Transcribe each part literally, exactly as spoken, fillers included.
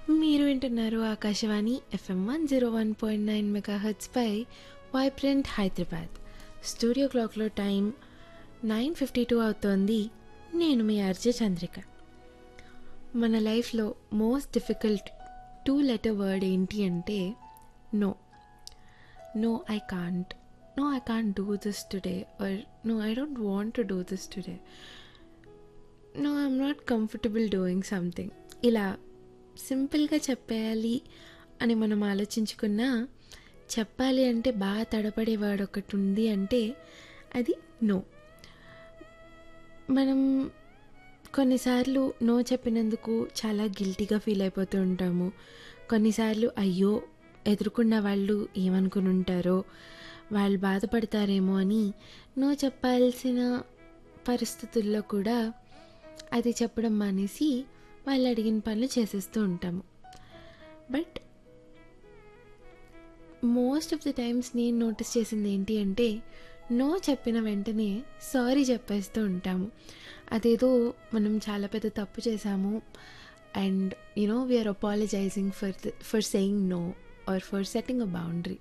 మీరు వింటున్నారు Akashvani FM one zero one point nine మెగాహెర్ట్జ్పై vibrant Hyderabad. Studio క్లాక్లో టైం నైన్ ఫిఫ్టీ టూ అవుతోంది. నేను మీ ఆర్జే చంద్రిక. మన లైఫ్లో most difficult two letter word ఏంటి అంటే no. No I can't, no I can't do this today, are no I don't want to do this today, no I'm not comfortable doing something. ఇలా సింపుల్గా చెప్పేయాలి అని మనం ఆలోచించుకున్నా, చెప్పాలి అంటే బాగా తడపడేవాడు ఒకటి ఉంది అంటే అది నో. మనం కొన్నిసార్లు నో చెప్పినందుకు చాలా గిల్టీగా ఫీల్ అయిపోతూ ఉంటాము. కొన్నిసార్లు అయ్యో ఎదుర్కొన్న వాళ్ళు ఏమనుకుని ఉంటారో, వాళ్ళు బాధపడతారేమో అని నో చెప్పాల్సిన పరిస్థితుల్లో కూడా అది చెప్పడం మానేసి వాళ్ళు అడిగిన పనులు చేసేస్తూ ఉంటాము. But most of the times నేను నోటీస్ చేసింది ఏంటి అంటే నో చెప్పిన వెంటనే సారీ చెప్పేస్తూ ఉంటాము. అదేదో మనం చాలా పెద్ద తప్పు చేశాము and you know we are apologising for for saying no are for setting a boundary.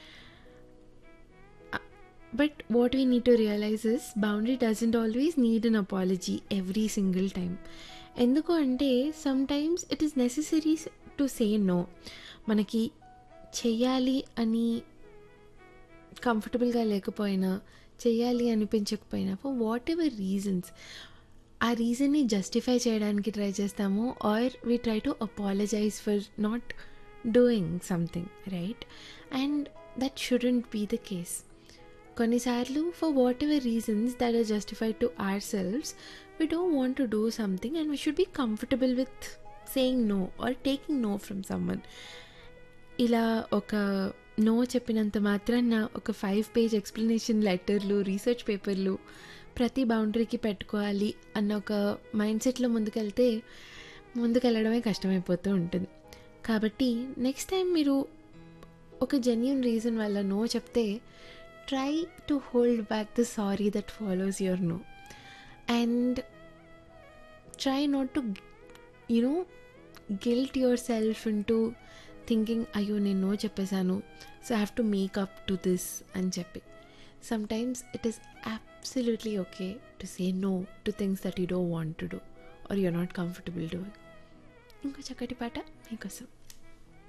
But what we need to realize is boundary doesn't always need an apology every single time. ఎందుకు అంటే sometimes it is necessary to say no. మనకి చెయ్యాలి అని కంఫర్టబుల్గా లేకపోయినా, చెయ్యాలి అనిపించకపోయినా, for what ever reasons, ఆ రీజన్ని justify చేయడానికి ట్రై చేస్తాము are we try to apologise for not doing something, right? And that shouldn't be the case. కొన్నిసార్లు for what ever reasons that are justified to our selves, we don't want to do something and we should be comfortable with saying no or taking no from someone. ఇలా ఒక no చెప్పినంత మాత్రాన ఒక five page explanation లెటర్లు, research పేపర్లు ప్రతి బౌండరీకి పెట్టుకోవాలి అన్న ఒక మైండ్ సెట్లో ముందుకెళ్తే ముందుకెళ్ళడమే కష్టమైపోతూ ఉంటుంది. కాబట్టి నెక్స్ట్ టైం మీరు ఒక జెన్యూన్ రీజన్ వల్ల నో చెప్తే try to hold back the sorry that follows your no. And try not to, you know, guilt yourself into thinking, అయ్యో నేను నో చెప్పేశాను, so I have to make up to this అని చెప్పి. Sometimes it is absolutely okay to say no to things that you don't want to do or you're not comfortable doing. ఇంకో చక్కటి పాట మీకోసం.